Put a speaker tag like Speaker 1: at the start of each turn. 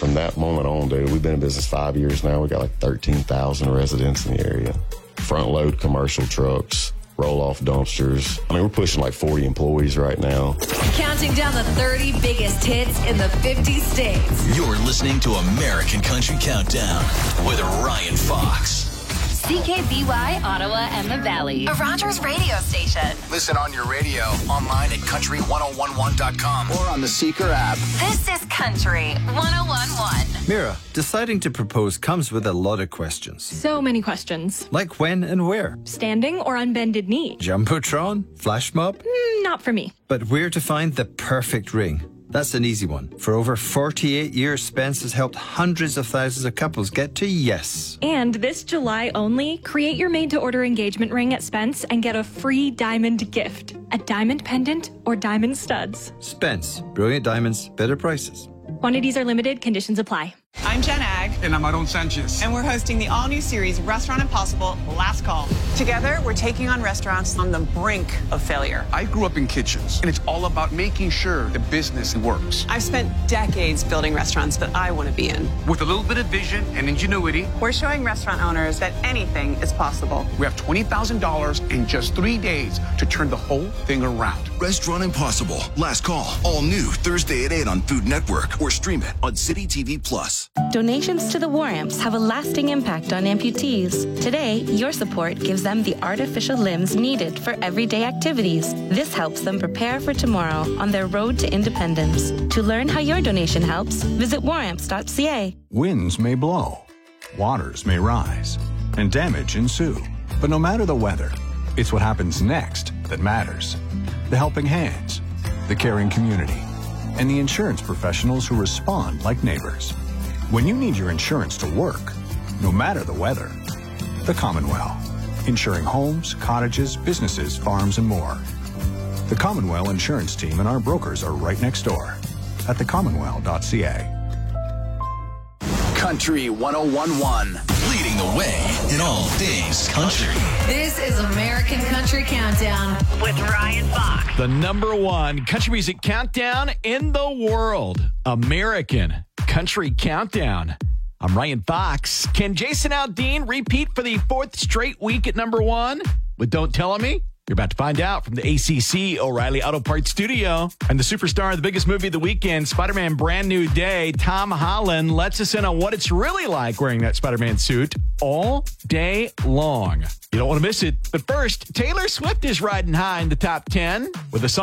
Speaker 1: From that moment on, dude, we've been in business 5 years now. We got like 13,000 residents in the area. Front load commercial trucks, roll-off dumpsters. I mean, we're pushing like 40 employees right now.
Speaker 2: Counting down the 30 biggest hits in the 50 states.
Speaker 3: You're listening to American Country Countdown with Ryan Fox.
Speaker 2: CKBY, Ottawa and the Valley. A Rogers radio station.
Speaker 3: Listen on your radio, online at country1011.com or on the Seeker app.
Speaker 2: This is Country 1011.
Speaker 4: Mira, deciding to propose comes with a lot of questions.
Speaker 5: So many questions.
Speaker 4: Like when and where?
Speaker 5: Standing or on bended knee?
Speaker 4: Jumbotron? Flash mob?
Speaker 5: Not for me.
Speaker 4: But where to find the perfect ring? That's an easy one. For over 48 years, Spence has helped hundreds of thousands of couples get to yes.
Speaker 5: And this July only, create your made-to-order engagement ring at Spence and get a free diamond gift. A diamond pendant or diamond studs.
Speaker 4: Spence. Brilliant diamonds, better prices.
Speaker 5: Quantities are limited. Conditions apply.
Speaker 6: I'm Jen Ag.
Speaker 7: And I'm Aaron Sanchez.
Speaker 6: And we're hosting the all-new series, Restaurant Impossible, Last Call. Together, we're taking on restaurants on the brink of failure.
Speaker 7: I grew up in kitchens, and it's all about making sure the business works.
Speaker 6: I've spent decades building restaurants that I want to be in.
Speaker 7: With a little bit of vision and ingenuity,
Speaker 6: We're showing restaurant owners that anything is possible.
Speaker 7: we have $20,000 in just 3 days to turn the whole thing around.
Speaker 3: Restaurant Impossible, Last Call, all new Thursday at 8 on Food Network or stream it on City TV Plus.
Speaker 8: Donations to the War Amps have a lasting impact on amputees. Today, your support gives them the artificial limbs needed for everyday activities. This helps them prepare for tomorrow on their road to independence. To learn how your donation helps, visit waramps.ca.
Speaker 9: Winds may blow, waters may rise, and damage ensue. But no matter the weather, it's what happens next that matters. The helping hands, the caring community, and the insurance professionals who respond like neighbors. When you need your insurance to work, no matter the weather, the Commonwealth, insuring homes, cottages, businesses, farms, and more. The Commonwealth Insurance Team and our brokers are right next door at thecommonwealth.ca.
Speaker 3: Country 1011, leading the way in all things country.
Speaker 2: This is American Country Countdown with Ryan Fox.
Speaker 10: The number one country music countdown in the world. American Country Countdown. I'm Ryan Fox. Can Jason Aldean repeat for the fourth straight week at number one with Don't Tell Me? You're about to find out from the ACC O'Reilly Auto Parts Studio. And the superstar of the biggest movie of the weekend, Spider-Man Brand New Day, Tom Holland, lets us in on what it's really like wearing that Spider-Man suit all day long. You don't want to miss it. But first, Taylor Swift is riding high in the top 10 with a song